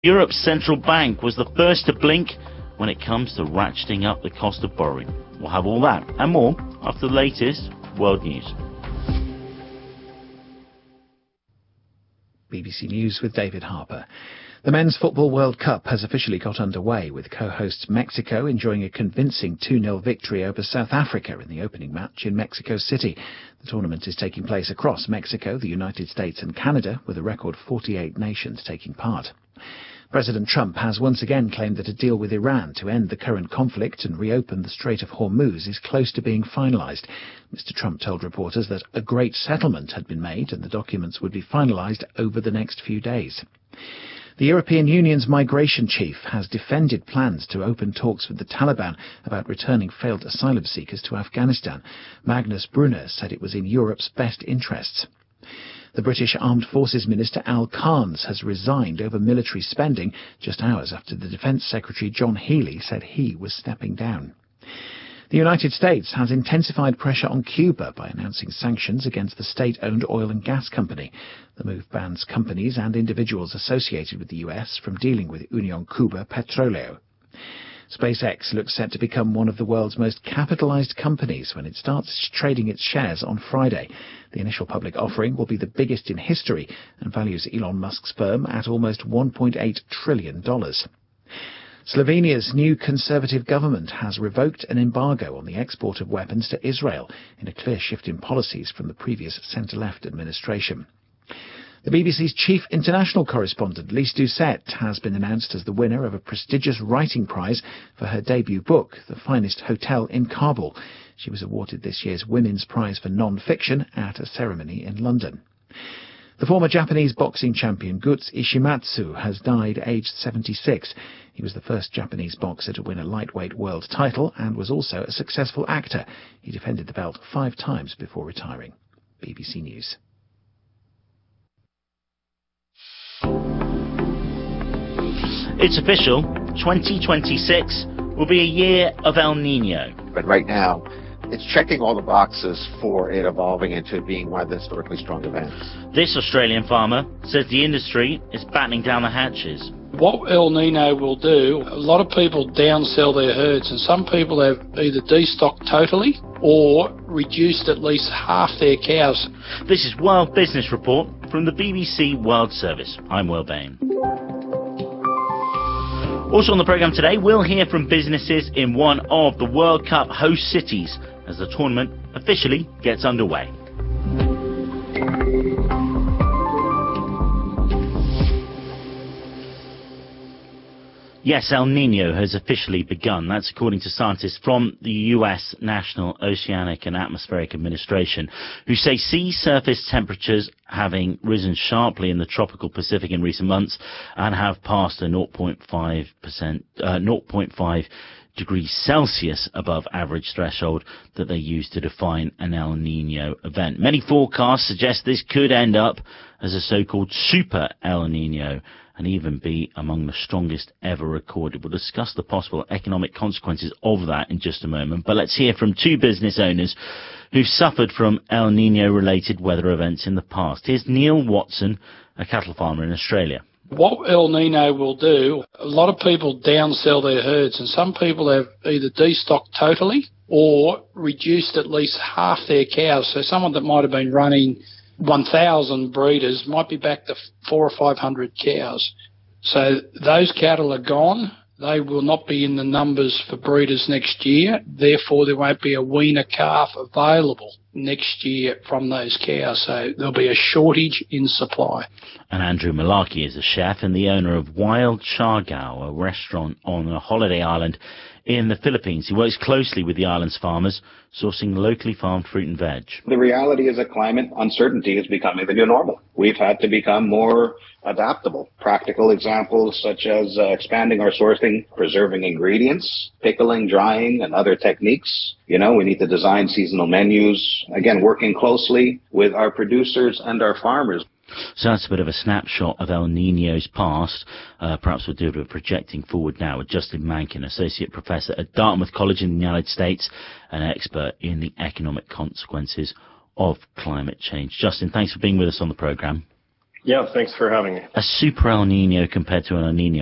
Europe's central bank was the first to blink when it comes to ratcheting up the cost of borrowing. We'll have all that and more after the latest world news. BBC News with David Harper. The Men's Football World Cup has officially got underway, with co-hosts Mexico enjoying a convincing 2-0 victory over South Africa in the opening match in Mexico City. The tournament is taking place across Mexico, the United States and Canada, with a record 48 nations taking part. President Trump has once again claimed that a deal with Iran to end the current conflict and reopen the Strait of Hormuz is close to being finalised. Mr. Trump told reporters that a great settlement had been made and the documents would be finalised over the next few days. The European Union's migration chief has defended plans to open talks with the Taliban about returning failed asylum seekers to Afghanistan. Magnus Brunner said it was in Europe's best interests. The British Armed Forces Minister Al Carnes has resigned over military spending just hours after the Defence Secretary John Healey said he was stepping down. The United States has intensified pressure on Cuba by announcing sanctions against the state-owned oil and gas company. The move bans companies and individuals associated with the US from dealing with Unión Cuba Petróleo. SpaceX looks set to become one of the world's most capitalized companies when it starts trading its shares on Friday. The initial public offering will be the biggest in history and values Elon Musk's firm at almost $1.8 trillion. Slovenia's new conservative government has revoked an embargo on the export of weapons to Israel in a clear shift in policies from the previous centre-left administration. The BBC's chief international correspondent, Lise Doucette, has been announced as the winner of a prestigious writing prize for her debut book, The Finest Hotel in Kabul. She was awarded this year's Women's Prize for Non-Fiction at a ceremony in London. The former Japanese boxing champion Guts Ishimatsu has died aged 76. He was the first Japanese boxer to win a lightweight world title and was also a successful actor. He defended the belt 5 times before retiring. BBC News. It's official, 2026 will be a year of El Nino. But right now, it's checking all the boxes for it evolving into being one of the historically strong events. This Australian farmer says the industry is battening down the hatches. What El Nino will do, a lot of people downsell their herds, and some people have either destocked totally or reduced at least half their cows. This is World Business Report from the BBC World Service. I'm Will Bain. Also on the programme today, we'll hear from businesses in one of the World Cup host cities as the tournament officially gets underway. Yes, El Nino has officially begun. That's according to scientists from the US National Oceanic and Atmospheric Administration, who say sea surface temperatures having risen sharply in the tropical Pacific in recent months and have passed a 0.5 degrees Celsius above average threshold that they use to define an El Nino event. Many forecasts suggest this could end up as a so-called super El Nino and even be among the strongest ever recorded. We'll discuss the possible economic consequences of that in just a moment, but let's hear from 2 business owners who've suffered from El Nino-related weather events in the past. Here's Neil Watson, a cattle farmer in Australia. What El Nino will do, a lot of people downsell their herds, and some people have either destocked totally or reduced at least half their cows. So someone that might have been running 1,000 breeders might be back to 400 or 500 cows. So those cattle are gone. They will not be in the numbers for breeders next year. Therefore, there won't be a weaner calf available next year from those cows. So there'll be a shortage in supply. And Andrew Malarkey is a chef and the owner of Wild Siargao, a restaurant on a holiday island in the Philippines. He works closely with the island's farmers, sourcing locally farmed fruit and veg. The reality is that climate uncertainty is becoming the new normal. We've had to become more adaptable. Practical examples such as expanding our sourcing, preserving ingredients, pickling, drying, and other techniques. We need to design seasonal menus. Again, working closely with our producers and our farmers. So that's a bit of a snapshot of El Nino's past. Perhaps we'll do a bit of projecting forward now with Justin Mankin, Associate Professor at Dartmouth College in the United States, an expert in the economic consequences of climate change. Justin, thanks for being with us on the programme. Yeah, thanks for having me. A super El Nino compared to an El Nino,